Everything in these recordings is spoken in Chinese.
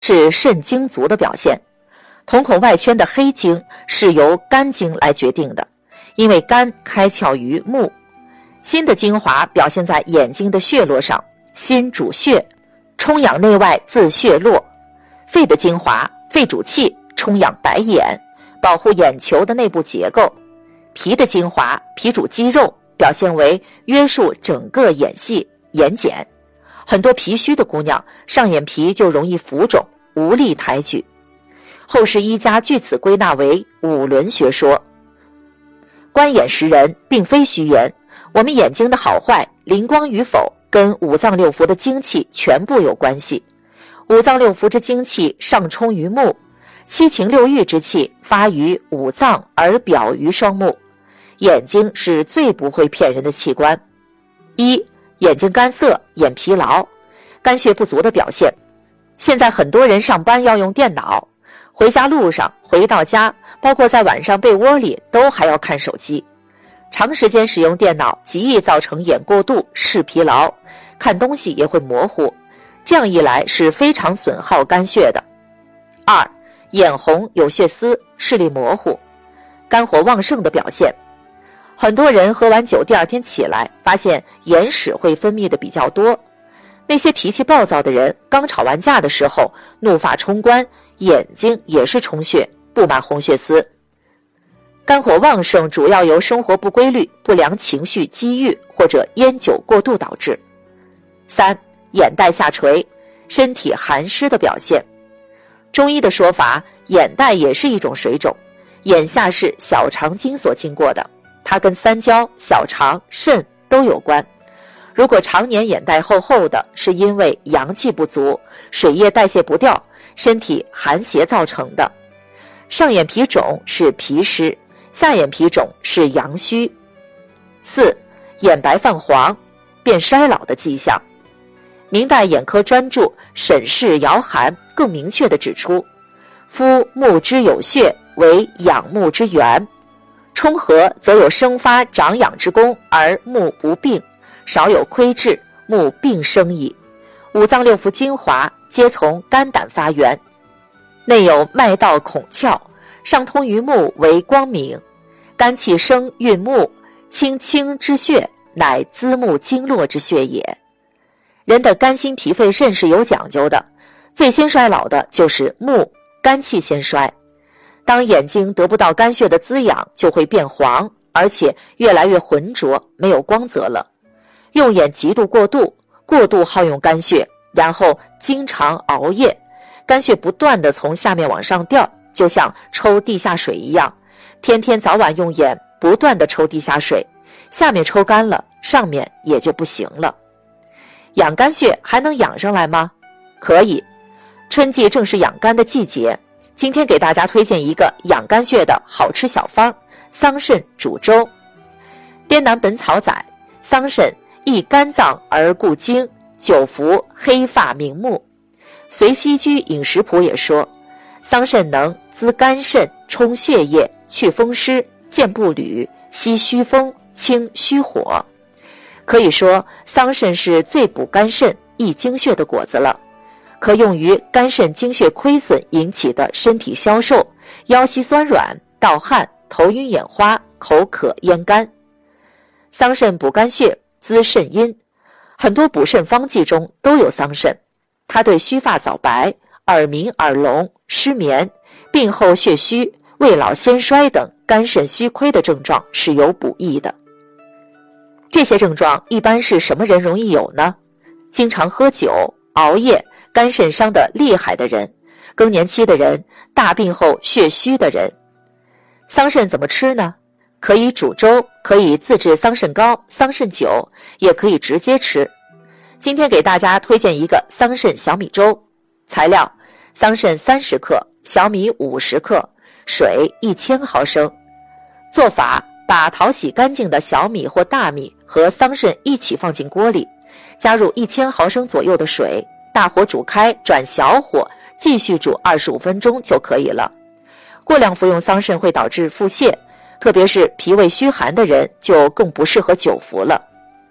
是肾精足的表现。瞳孔外圈的黑睛是由肝经来决定的，因为肝开窍于目。心的精华表现在眼睛的血络上，心主血，充养内外自血络。肺的精华，肺主气，充养白眼，保护眼球的内部结构。脾的精华，脾主肌肉，表现为约束整个眼系、眼睑。很多脾虚的姑娘，上眼皮就容易浮肿，无力抬举。后世医家据此归纳为五轮学说。观眼识人并非虚言，我们眼睛的好坏、灵光与否，跟五脏六腑的精气全部有关系。五脏六腑之精气上冲于目，七情六欲之气发于五脏而表于双目。眼睛是最不会骗人的器官。一、眼睛干涩、眼疲劳，肝血不足的表现。现在很多人上班要用电脑，回家路上、回到家，包括在晚上被窝里，都还要看手机。长时间使用电脑极易造成眼过度、视疲劳，看东西也会模糊，这样一来是非常损耗肝血的。二、眼红有血丝，视力模糊，肝火旺盛的表现。很多人喝完酒第二天起来，发现眼屎会分泌的比较多。那些脾气暴躁的人，刚吵完架的时候，怒发冲冠，眼睛也是充血，布满红血丝。肝火旺盛主要由生活不规律、不良情绪积郁或者烟酒过度导致。三、眼袋下垂，身体寒湿的表现。中医的说法，眼袋也是一种水肿，眼下是小肠经所经过的，它跟三焦、小肠、肾都有关。如果常年眼袋厚厚的，是因为阳气不足，水液代谢不掉，身体寒邪造成的。上眼皮肿是脾湿，下眼皮肿是阳虚。四、眼白泛黄，变衰老的迹象。明代眼科专著沈氏姚函更明确地指出，夫目之有血为养目之源，冲和则有生发长养之功，而目不病，少有窥治，目病生矣。五脏六腑精华皆从肝胆发源，内有脉道孔窍，上通于目为光明。肝气生运目，清清之血，乃滋目经络之血也。人的肝心脾肺肾是有讲究的，最先衰老的就是目，肝气先衰。当眼睛得不到肝血的滋养，就会变黄，而且越来越浑浊，没有光泽了。用眼极度过度耗用肝血，然后经常熬夜，肝血不断地从下面往上掉，就像抽地下水一样，天天早晚用眼不断地抽地下水，下面抽干了，上面也就不行了。养肝血还能养上来吗？可以，春季正是养肝的季节。今天给大家推荐一个养肝血的好吃小方，桑葚煮粥。滇南本草载，桑葚益肝脏而固精，久服黑发明目。随西居饮食谱也说，桑葚能滋肝肾，充血液，去风湿，健步履，息虚风，清虚火。可以说桑葚是最补肝肾、益精血的果子了，可用于肝肾精血亏损引起的身体消瘦、腰膝酸软、盗汗、头晕眼花、口渴咽干。桑葚补肝血，滋肾阴，很多补肾方剂中都有桑葚。它对须发早白、耳鸣耳聋、失眠、病后血虚、未老先衰等肝肾虚亏的症状是有补益的。这些症状一般是什么人容易有呢？经常喝酒、熬夜、肝肾伤得厉害的人，更年期的人，大病后血虚的人。桑葚怎么吃呢？可以煮粥，可以自制桑葚糕、桑葚酒，也可以直接吃。今天给大家推荐一个桑葚小米粥。材料：桑葚30克，小米50克，水1000毫升。做法：把淘洗干净的小米或大米和桑葚一起放进锅里，加入1000毫升左右的水，大火煮开，转小火，继续煮25分钟就可以了。过量服用桑葚会导致腹泻，特别是脾胃虚寒的人就更不适合久服了。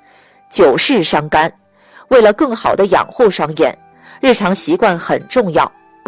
久视伤肝，为了更好的养护双眼，日常习惯很重要。